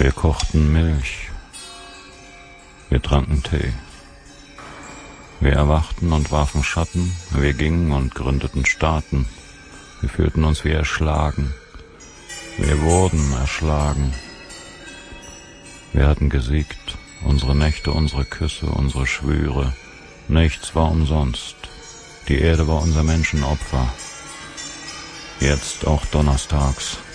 Wir kochten Milch. Wir tranken Tee. Wir erwachten und warfen Schatten. Wir gingen und gründeten Staaten. Wir fühlten uns wie erschlagen. Wir wurden erschlagen. Wir hatten gesiegt. Unsere Nächte, unsere Küsse, unsere Schwüre. Nichts war umsonst. Die Erde war unser Menschenopfer. Jetzt auch donnerstags.